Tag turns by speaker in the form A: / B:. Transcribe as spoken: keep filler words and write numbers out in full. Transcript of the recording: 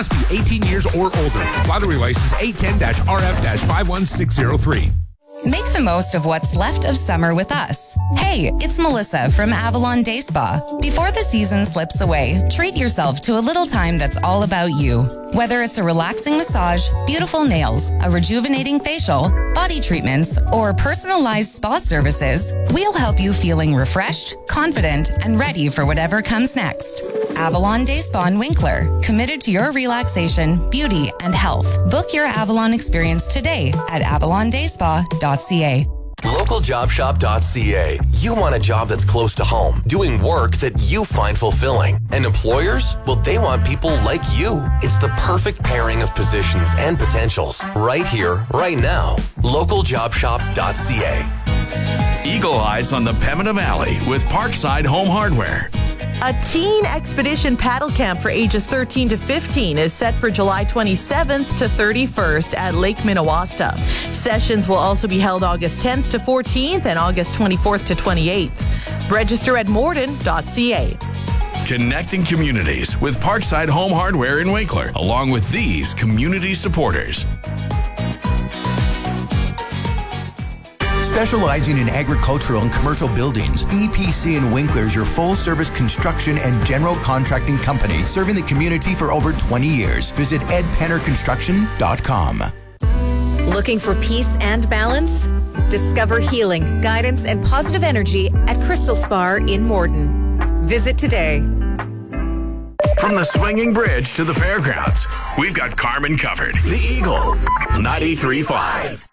A: Must be eighteen years or older. Lottery license eight ten R F five one six zero three.
B: Make the most of what's left of summer with us. Hey, it's Melissa from Avalon Day Spa. Before the season slips away, treat yourself to a little time that's all about you. Whether it's a relaxing massage, beautiful nails, a rejuvenating facial, body treatments, or personalized spa services, we'll help you feeling refreshed, confident, and ready for whatever comes next. Avalon Day Spa in Winkler, committed to your relaxation, beauty, and health. Book your Avalon experience today at avalon day spa dot c a.
C: local job shop dot c a. You want a job that's close to home, doing work that you find fulfilling. And employers? Well, they want people like you. It's the perfect pairing of positions and potentials. Right here, right now. local job shop dot c a.
D: Eagle Eyes on the Pembina Valley with Parkside Home Hardware.
E: A teen expedition paddle camp for ages thirteen to fifteen is set for July twenty-seventh to thirty-first at Lake Minnewaska. Sessions will also be held August tenth to fourteenth and August twenty-fourth to twenty-eighth. Register at morden dot c a.
D: Connecting communities with Parkside Home Hardware in Winkler, along with these community supporters.
F: Specializing in agricultural and commercial buildings, E P C in Winkler is your full-service construction and general contracting company serving the community for over twenty years. Visit ed penner construction dot com.
G: Looking for peace and balance? Discover healing, guidance, and positive energy at Crystal Spar in Morden. Visit today.
D: From the swinging bridge to the fairgrounds, we've got Carmen covered. The Eagle, ninety-three point five.